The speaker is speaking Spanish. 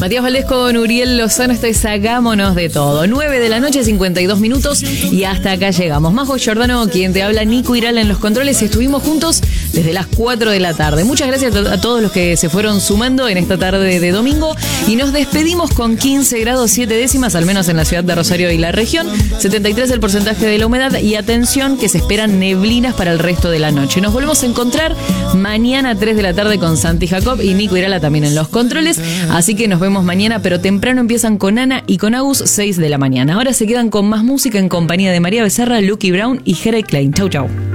Matías Valdés con Uriel Lozano, esto es Hagámonos de Todo. 9 de la noche, 52 minutos y hasta acá llegamos. Majo Giordano, quien te habla, Nico Irala en los controles. Estuvimos juntos desde las 4 de la tarde. Muchas gracias a todos los que se fueron sumando en esta tarde de domingo. Y nos despedimos con 15 grados 7 décimas, al menos en la ciudad de Rosario y la región. 73 el porcentaje de la humedad y atención que se esperan neblinas para el resto de la noche. Nos volvemos a encontrar mañana a 3 de la tarde con Santi Jacob y Nico Irala también en los controles. Así que nos vemos mañana, pero temprano empiezan con Ana y con Agus, 6 de la mañana. Ahora se quedan con más música en compañía de María Becerra, Lucky Brown y Jere Klein. Chau, chau.